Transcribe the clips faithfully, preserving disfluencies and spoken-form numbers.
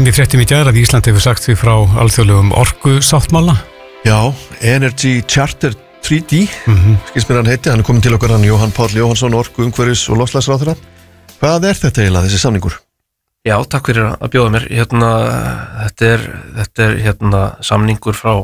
heyrðum í fréttum í gær að Ísland hefur sagt því frá alþjóðlegum orkusáttmála. Já, Energy Charter þrjú D, mm-hmm. skilst mér hann heiti, hann er komin til okkar, hann Jóhann Páll Jóhannsson, orku, umhverfis og loftslagsráðherra. Hvað er þetta eiginlega, þessi samningur? Já, takk fyrir að bjóða mér. Hérna, þetta er, þetta er hérna, samningur frá,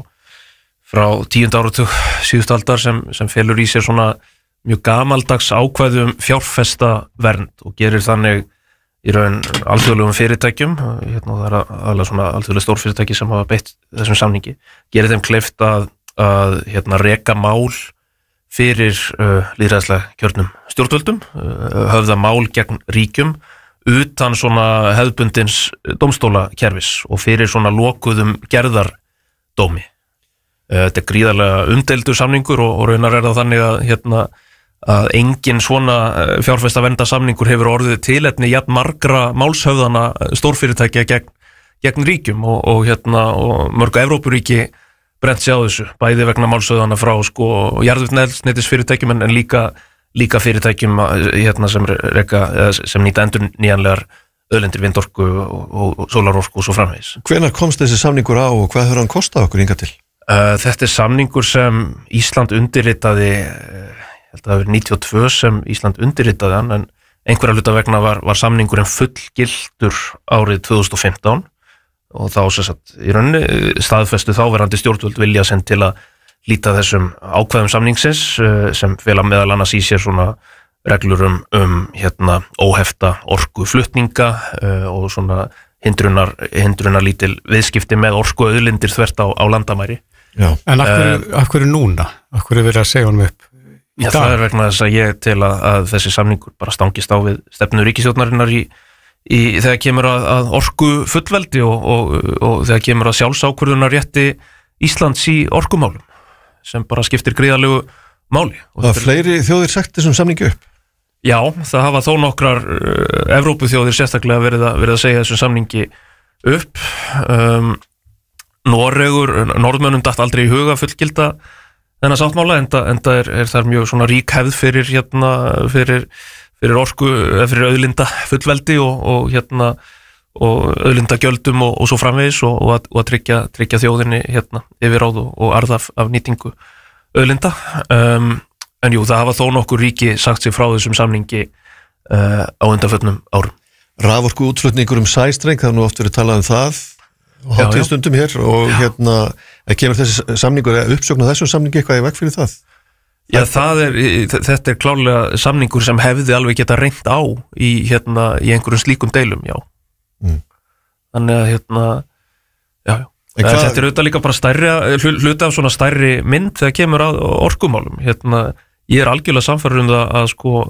frá tíunda áratug síðustu aldar sem, sem felur í sér svona mjög gamaldags ákvæðum fjárfesta vernd og gerir þannig í raun alþjóðlegum fyrirtækjum, hérna, það er alveg svona alþjóðlega stórfyrirtæki sem hafa beitt þessum samningi, gerir þeim kleift að, að hérna, reka mál fyrir uh, lýðræðislega kjörnum stjórnvöldum, uh, höfða mál gegn ríkjum utan svona hefðbundins dómstólakerfis og fyrir svona lokuðum gerðardómi. Uh, þetta er gríðarlega umdeildur samningur og, og raunar er það þannig að hérna að engin svona fjárfestaverndar-samningur hefur orðið tilefni jafn margra málshöfðana stórfyrirtækja gegn, gegn ríkjum og, og, hérna, og mörgu Evrópuríki brennt sig á þessu, bæði vegna málshöfðana frá sko, jarðefnaeldsneytisfyrirtækjum en, en líka, líka fyrirtækjum hérna, sem, reka, sem nýta endurnýjanlegar auðlindir, vindorku og, og, og sólarorku og svo framvegis. Hvenær komst þessi samningur á og hvað hefur hann kostað okkur hingað til? Uh, þetta er samningur sem Ísland undirritaði ég held að það verið níutíu og tvö sem Ísland undirritaði hann en einhverja hluta vegna var, var samningurinn fullgiltur árið tvö þúsund og fimmtán og þá sem sagt í rauninni staðfestu þáverandi stjórnvöld vilja sem til að líta þessum ákvæðum samningsins sem fela meðal annars í sér svona reglur um, um hérna óhefta orku flutninga og svona hindrunar, hindrunar lítil viðskipti með orku auðlindir þvert á, á landamæri. Já. En af hverju, uh, af hverju núna? Af hverju verið að segja honum upp? Já, það er vegna þess að ég til að, að þessi samningur bara stangist á við stefnu ríkisstjórnarinnar í, í þegar kemur að, að orku fullveldi og, og, og þegar kemur að sjálfsákvörðunar rétti Íslands í orkumálum sem bara skiptir gríðarlegu máli. Og það er fleiri þjóðir sagt þessum samningi upp? Já, það hafa þó nokkrar uh, Evrópuþjóðir sérstaklega verið að, verið að segja þessum samningi upp. Um, Noregur, Norðmönnum datt aldrei í huga fullgilda þennan sáttmála, enda, enda er, er þar mjög svona rík hefð fyrir, hérna, fyrir, fyrir orku, fyrir auðlinda fullveldi og, og, hérna, og auðlinda gjöldum og, og svo framvegis og, og, að, og að tryggja, tryggja þjóðinni hérna, yfiráð og, og arð af, af nýtingu auðlinda. Um, en jú, það hafa þó nokkur ríki sagt sig frá þessum samningi uh, á undanförnum árum. Raforku útflutningur um sæstreng, það er nú oft verið talað um það og hátíðstundum hér og já. Hérna kemur þessi samningur eða uppsögn á þessum samningi eitthvað í veg fyrir það? Já, það er, þetta er klárlega samningur sem hefði alveg geta reynt á í, hérna, í einhverjum slíkum deilum, já. Mm. Þannig að, hérna, já, já. Þetta er auðvitað líka bara stærri, hluti af svona stærri mynd þegar kemur að orkumálum. Hérna, ég er algjörlega samfærður um það að sko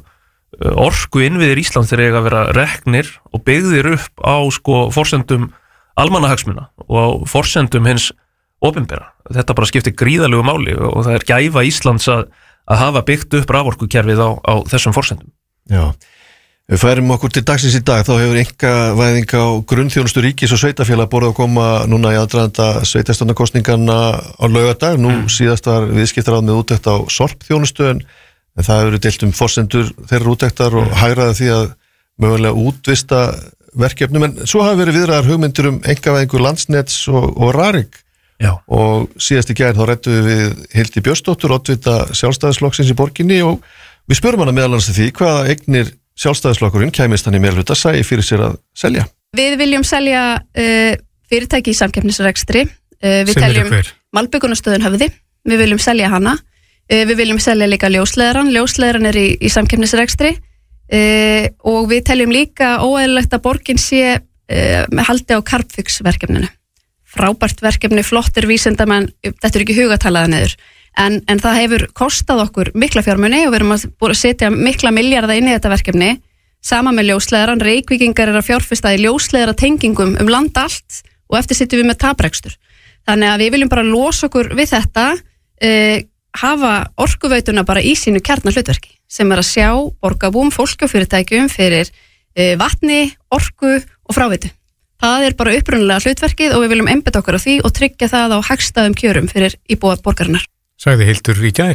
orku innviðir Íslands þeir eiga að vera reknir og byggðir upp á sko forsendum almannahagsmuna og á forsendum hins opinbera. Þetta bara skiptir gríðarlegu máli og það er gæfa Íslands að, að hafa byggt upp raforkukerfið á, á þessum forsendum. Já, við færum okkur til dagsins í dag, þá hefur einkavæðing á grunnþjónustu ríkis og sveitafélag borðið að koma núna í aðdraganda sveitarstjórnarkosninganna á laugardag. Nú mm. síðast var viðskiptaráð með úttekt á sorpþjónustu en það hefur verið deilt um forsendur þeirra úttektar og mm. hægraði því að mögulega útvista verkefnum, en svo hafa verið viðræðar hugmyndir um einkavæðingu Landsnets og, og Rarik. Já. Og síðast í gær þá rædduðum við Hildi Björnsdóttur, oddvita Sjálfstæðisflokksins í borginni og við spurðum hana meðal annars því hvaða eignir Sjálfstæðisflokkurinn kæmist hann í meirihluta sæi fyrir sér að selja. Við viljum selja uh, fyrirtæki í samkeppnisrekstri, uh, við teljum Malbökunastöðun Höfði, við viljum selja hana, uh, við viljum selja líka ljósleiðaran, ljósleiðaran er í, í samkeppnisrekstri uh, og við teljum líka óeðlilegt að borgin sé uh, með haldi á Carbfix verkefninu. Frábært verkefni, flottir vísindamenn, þetta er ekki hugatalaða neður, en, en það hefur kostað okkur mikla fjármuni og við erum að setja mikla milljarða inn í þetta verkefni, sama með ljósleiðaran, Reykvíkingar er að fjárfesta í ljósleiðara tengingum um land allt og eftir sittum við með taprekstur. Þannig að við viljum bara losa okkur við þetta, eh, hafa orkuveituna bara í sínu kjarnahlutverki, sem er að sjá borgarbúum, fólki og fyrirtækjum fyrir eh, vatni, orku og fráveitu. Það er bara upprunalega hlutverkið og við viljum einbeita okkur á því og tryggja það á hagstæðum kjörum fyrir íbúa borgarinnar. Sagði Hildur í gær.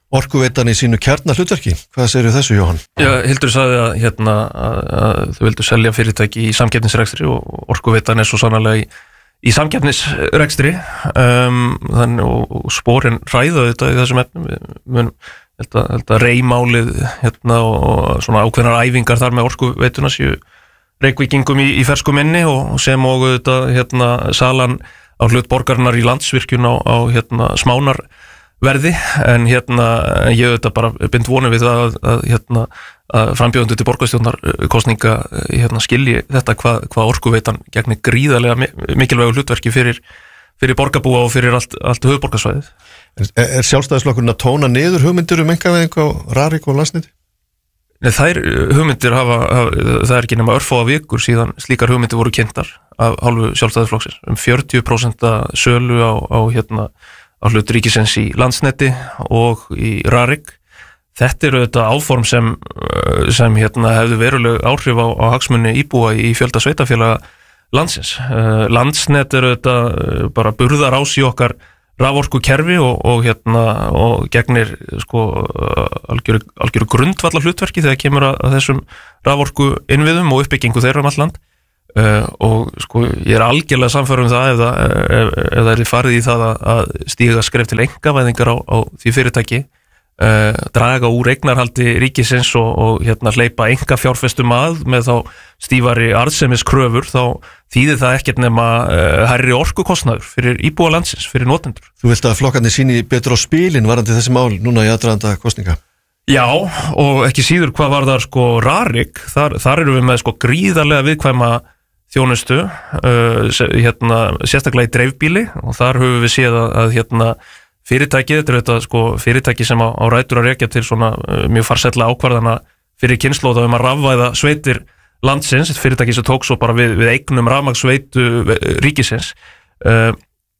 Orkuveitan í sínu kjarnahlutverki. Hvað segir þessu, Jóhann? Já, Hildur sagði að, hérna, að, að þau vildu selja fyrirtæki í samkeppnisrekstri og Orkuveitan er svo sannarlega í, í samkeppnisrekstri um, þannig, og, og sporin ræða þetta í þessum efnum. Við munum held að, held að reymálið hérna, og svona ákveðnar æfingar þar með Orkuveituna séu Reykvíkingum í, í fersku minni og sem og þetta hérna, salan á hlut borgarinnar í Landsvirkjun á, á hérna, smánar verði, en hérna ég auðvitað bara bind vonum við að, að, hérna, að frambjóðendur til borgarstjórnar kosninga hérna, skilji þetta hvað, hvað Orkuveitan gegnir gríðarlega mikilvægu hlutverki fyrir, fyrir borgarbúa og fyrir allt, allt höfuðborgarsvæðið. Er, er sjálfstæðisflokkurinn að tóna niður hugmyndir um einkavæðingu á Rarik og Landsneti? Nei, þær hugmyndir hafa, hafa það er ekki nema örfáa vikur síðan slíkar hugmyndir voru kynntar af hálfu sjálfstæðisflokksins um fjörutíu prósent sölu á, á hérna á hlut ríkisins í Landsneti og í Rarik. Þetta eru þetta áform sem, sem hérna, hefðu veruleg áhrif á, á hagsmunni íbúa í fjölda sveitafélaga landsins. Landsnet eru þetta bara burðarás í okkar raforkukerfi og, og, hérna, og gegnir sko, algjöru, algjöru grundvallar hlutverki þegar kemur að, að þessum raforku innviðum og uppbyggingu þeirra um all land. Uh, og sko ég er algjörlega samfærum það ef það, ef, ef það er farið í það að, að stíga skref til einkavæðingar á, á því fyrirtæki uh, draga úr eignarhaldi ríkisins og, og hérna hleypa einkafjárfestum að með þá stífari arðsemiskröfur þá þýðir það ekkert nema uh, hærri orkukostnaður fyrir íbúa landsins, fyrir notendur. Þú vilt að flokkarnir síni betur á spilin varandi þessi mál núna í aðdraganda kosninga? Já, og ekki síður hvað var það sko Rarik, þar, þar eru við með sko gríðarlega viðkvæma þjónustu, uh, hérna, sérstaklega í dreifbíli og þar höfum við séð að, að hérna, fyrirtækið, þetta er þetta sko, fyrirtæki sem á, á rætur að rekja til svona uh, mjög farsælla ákvarðana fyrir kynslóða um að rafvæða sveitir landsins, fyrirtæki sem tók svo bara við, við eignum rafmagnsveitu ríkisins uh,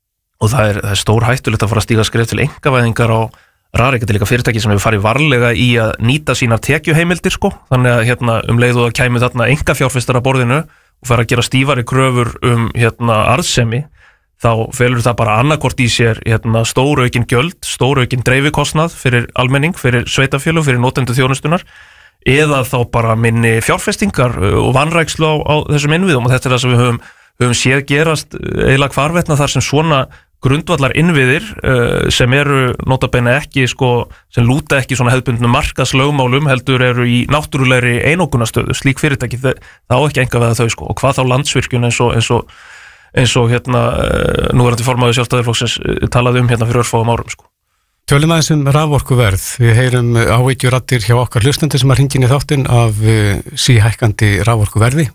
og það er, það er stór hættulegt að fara að stíga skref til einkavæðingar á Rarik, þetta er líka fyrirtæki sem hefur farið varlega í að nýta sínar tekjuheimildir sko, þannig að hérna, um leið og það kæmi þarna einkafjárfestar að borðinu og fara að gera stífari kröfur um hérna, arðsemi, þá felur það bara annarkort í sér hérna, stóraukin gjöld, stóraukin dreifikostnað fyrir almenning, fyrir sveitafélög, fyrir notendur þjónustunar, eða þá bara minni fjárfestingar og vanrækslu á, á þessum innviðum og þetta er það sem við höfum, höfum séð gerast eiginlega hvarvetna þar sem svona grundvallar innviðir uh, sem eru notabene ekki sko, sem lúta ekki svona hefðbundnum markaðslögmálum heldur eru í náttúrulegri einokunastöðu, slík fyrirtæki þá ekki enga veða þau sko og hvað þá Landsvirkjun eins og, eins og, eins og hérna uh, núverandi formaður Sjálfstæðisflokksins uh, talaði um hérna fyrir örfáum árum sko. Tölum aðeins um raforkuverð, við heyrum áhyggjuraddir hjá okkar hlustandi sem að hringin í þáttinn af uh, síhækkandi raforkuverði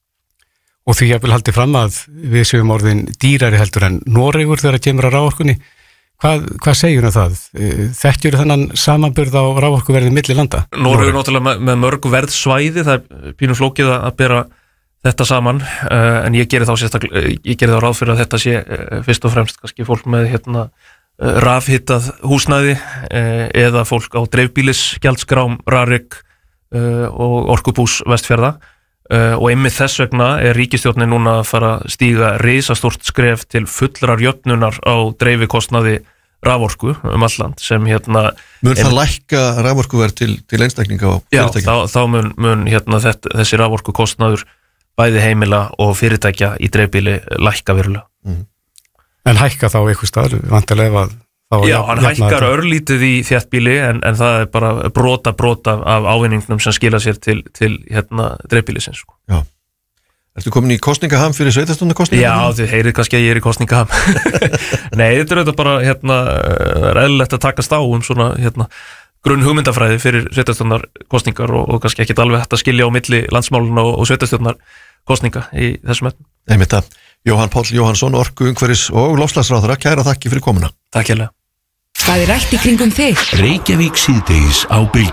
og því ég vil haldi fram að við séum orðin dýrari heldur en Noregur þegar kemur að raforkunni. Hvað, hvað segir um það? Þekkjur þennan samanburð á raforkuverði milli landa? Noregur er náttúrulega með, með mörg verðsvæði, það er pínu flókið að bera þetta saman, uh, en ég geri þá sérstaklega, ég geri þá ráð fyrir að þetta sé uh, fyrst og fremst kannski fólk með hérna uh, rafhittað húsnæði uh, eða fólk á dreifbýlisgjaldskrám Rarik uh, og Orkubús Vestfjarða. Uh, og einmitt þess vegna er ríkisstjórnin núna að fara að stíga risastórt skref til fullrar jöfnunar á dreifikostnaði raforku um all land sem hérna mun það ein... lækka raforkuverð til, til einstaklinga og fyrirtækja? Já, þá, þá mun, mun hérna þetta, þessi raforkukostnaður bæði heimila og fyrirtækja í dreifbýli lækka verulega. Mm. En hækka þá eitthvað staður, vantilega að Já, hann hækkar örlítið í þéttbýli en, en það er bara brota brota af ávinningnum sem skila sér til, til hérna dreifbýlisins sko. Já. Ertu komin í kosningaham fyrir sveitarstjórnarkosningar? Já, þið heyrið kannski að ég er í kosningaham. Nei, þetta er auðvitað bara hérna, er eðlilegt að takast á um svona hérna, grunn hugmyndafræði fyrir sveitarstjórnarkosningar og, og kannski ekkit alveg hægt að skilja á milli landsmáluna og, og sveitarstjórnarkosninga í þessum efnum. Nei, mitt að Jóhann Páll Jóhannsson, orku, umhverfis og loftslagsráðherra, kæra þakki fyrir komuna. Takk hérlega. Hvað er rætt í kringum þig? Reykjavík síðdegis á Bylgjunni.